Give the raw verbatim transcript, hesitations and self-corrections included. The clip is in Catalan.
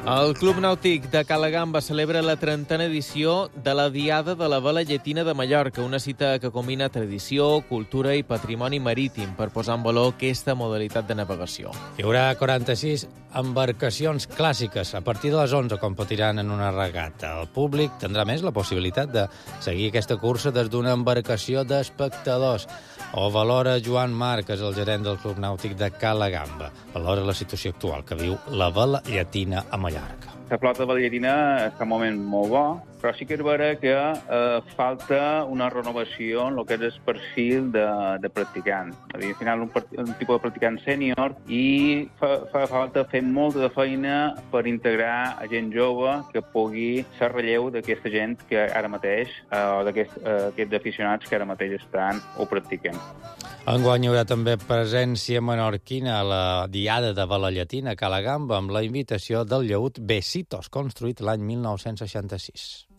El Club Nàutic de Cala Gamba celebra la trentena edició de la Diada de la Vela Llatina de Mallorca, una cita que combina tradició, cultura i patrimoni marítim per posar en valor aquesta modalitat de navegació. Hi haurà quaranta-sis embarcacions clàssiques. A partir de les onze competiran en una regata. El públic tindrà més la possibilitat de seguir aquesta cursa des d'una embarcació d'espectadors. O valora Joan Marc, és el gerent del Club Nàutic de Cala Gamba. Valora la situació actual que viu la Vela Llatina a Mallorca. La flota balearina està en un moment molt bo, però sí que és vera que eh, falta una renovació en el que és el perfil de, de practicant. És a dir, al final, un, un tipus de practicant sènior i fa, fa falta fer molta de feina per integrar a gent jove que pugui ser relleu d'aquesta gent que ara mateix, eh, o d'aquests eh, aficionats que ara mateix estan o practiquen. Enguany hi haurà també presència menorquina a la Diada de Vela Llatina a Cala Gamba amb la invitació del llaüt Besitos, construït l'any mil nou-cents seixanta-sis.